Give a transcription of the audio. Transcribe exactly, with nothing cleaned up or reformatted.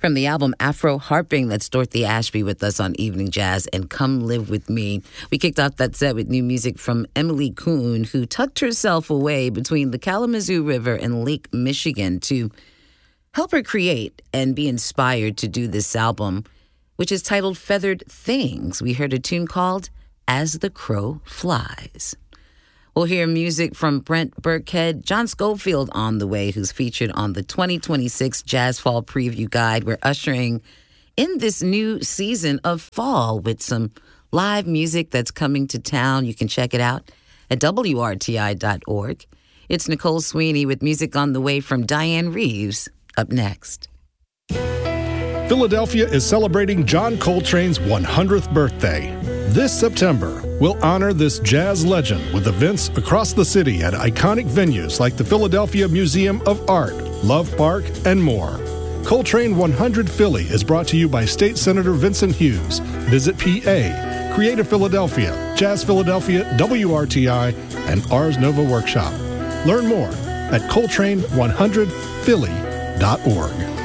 From the album Afro Harping, that's Dorothy Ashby with us on Evening Jazz and Come Live With Me. We kicked off that set with new music from Emily Kuhn, who tucked herself away between the Kalamazoo River and Lake Michigan to help her create and be inspired to do this album, which is titled Feathered Things. We heard a tune called As the Crow Flies. We'll hear music from Brent Burkhead, John Schofield on the way, who's featured on the twenty twenty-six Jazz Fall Preview Guide. We're ushering in this new season of fall with some live music that's coming to town. You can check it out at W R T I dot org. It's Nicole Sweeney with music on the way from Diane Reeves. Up next. Philadelphia is celebrating John Coltrane's one hundredth birthday. This September, we'll honor this jazz legend with events across the city at iconic venues like the Philadelphia Museum of Art, Love Park, and more. Coltrane one hundred Philly is brought to you by State Senator Vincent Hughes. Visit P A, Creative Philadelphia, Jazz Philadelphia, W R T I, and Ars Nova Workshop. Learn more at Coltrane one hundred Philly dot org.